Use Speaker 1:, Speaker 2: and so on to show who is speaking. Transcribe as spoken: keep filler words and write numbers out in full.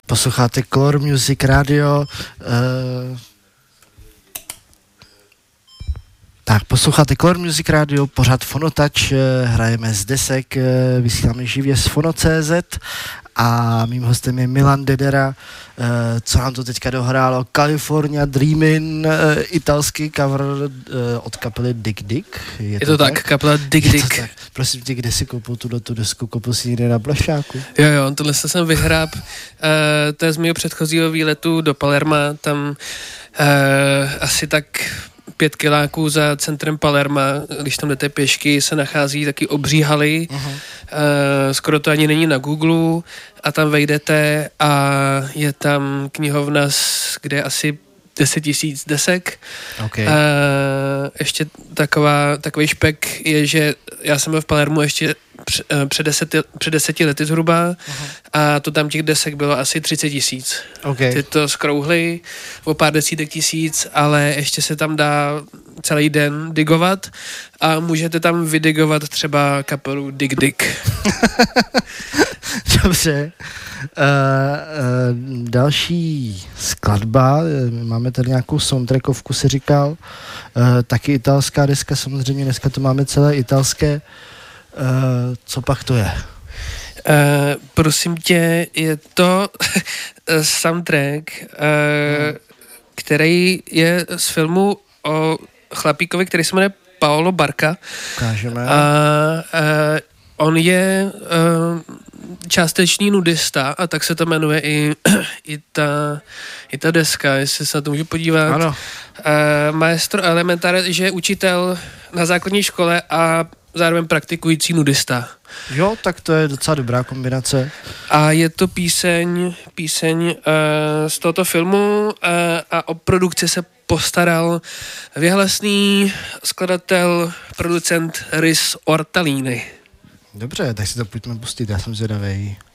Speaker 1: Posloucháte Color Music Radio. Uh, tak, posloucháte Color Music Radio, pořád Fonotouch, hrajeme z desek, vysíláme živě z Fono tečka cé zet a mým hostem je Milan Dedera, co nám to teďka dohrálo, California Dreamin', italský cover od kapely Dig Dig.
Speaker 2: Je, je to, to tak, tak, kapela Dig Dig.
Speaker 1: Prosím tě, kde si koupil tuto tu desku, koupil si někde na Blašáku?
Speaker 2: Jo, jo, tohle jsem vyhráb, uh, to je z mého předchozího výletu do Palerma, tam uh, asi tak pět kiláků za centrem Palerma, když tam jdete pěšky, se nachází taky obří haly, uh-huh. uh, skoro to ani není na Google a tam vejdete a je tam knihovna, kde je asi deset tisíc desek.
Speaker 1: Okay.
Speaker 2: Uh, ještě taková, takový špek je, že já jsem byl v Palermu ještě před deseti, před deseti lety zhruba uh-huh. a to tam těch desek bylo asi třicet tisíc.
Speaker 1: Okay.
Speaker 2: Ty to skrouhly o pár desítek tisíc, ale ještě se tam dá celý den digovat a můžete tam vydigovat třeba kapelu Dig Dig.
Speaker 1: Dobře. Uh, uh, další skladba, máme tady nějakou soundtrackovku, si říkal, uh, taky italská deska, samozřejmě dneska to máme celé italské. Uh, co pak to je?
Speaker 2: Uh, prosím tě, je to soundtrack, uh, hmm. který je z filmu o chlapíkovi, který se jmenuje Paolo Barca.
Speaker 1: Ukážeme.
Speaker 2: A uh, on je uh, částečný nudista a tak se to jmenuje i, i, ta, i ta deska, jestli se na to můžu podívat.
Speaker 1: Ano.
Speaker 2: Uh, Maestro Elementare, že je učitel na základní škole a zároveň praktikující nudista.
Speaker 1: Jo, tak to je docela dobrá kombinace.
Speaker 2: A je to píseň, píseň uh, z tohoto filmu uh, a o produkci se postaral věhlasný skladatel, producent Riz Ortalini.
Speaker 1: Dobře, tak si to pojďme pustit, já jsem zvědavej.